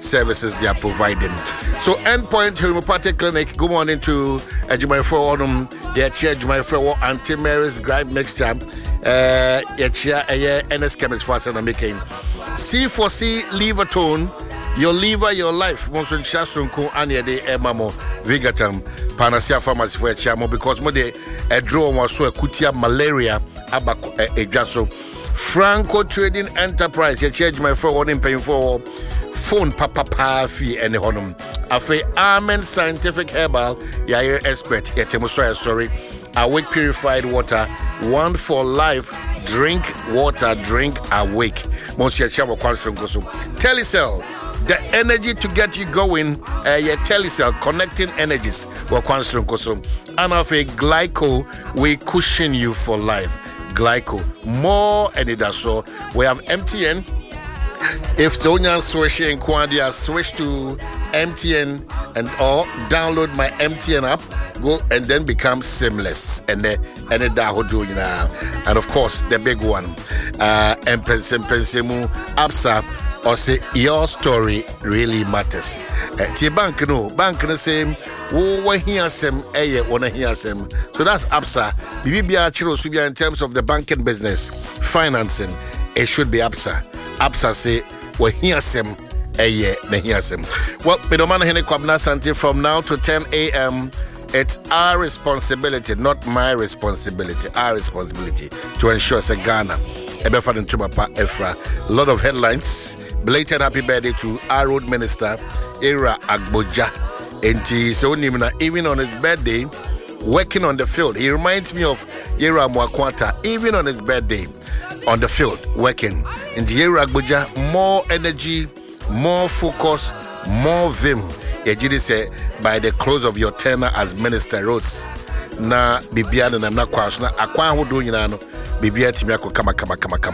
services they are providing. So Endpoint Homeopathic Clinic, good morning to Jumaifo Onum, their chair Jumaifo Auntie Mary's Gripe Mixture, your chair NS Chemist Fast and making C4C Livertone, your liver, your life, Monson Shasunku, and your day Emamo Vigatam, Panacea Pharmacy for a chamo because more de a draw was so a kutia malaria abaco a jasso. Franco Trading Enterprise, your charge my phone in paying for phone papa fee and honum. Afe Amen Scientific Herbal, your expert, your Temosoya story. Awake purified water, one for life. Drink water, drink awake. Monsieur Chavo Kwansunkoso. Telecel, the energy to get you going. Your Telecel connecting energies. Kwansunkoso. And Afe Glyco, we cushion you for life. Glyco, more and it does so. We have MTN. If Sonia switch in Quadia, switch to MTN and or download my MTN app, go and then become seamless. And that do you now. And of course, the big one, Pensemu Absa, or say your story really matters. Bank no same. Wanna hear some. So that's ABSA. BBBR Chirosubia in terms of the banking business, financing, it should be ABSA. ABSA say we hear some. Well, Pedomana Hene Kwabna Santi from now to 10 a.m. It's our responsibility, not my responsibility. Our responsibility to ensure it's a Ghana. A lot of headlines. Belated happy birthday to our road minister, Ira Agboja. And so even on his birthday, working on the field. He reminds me of Yera Mwakwata, even on his birthday, on the field, working. And Yera Agboja, more energy, more focus, more vim. Ejidi say, by the close of your tenure as minister, Rhodes. Na Bibiana na Nakwas, na Akwa Hudu Yinano, Bibia Timiako Kama.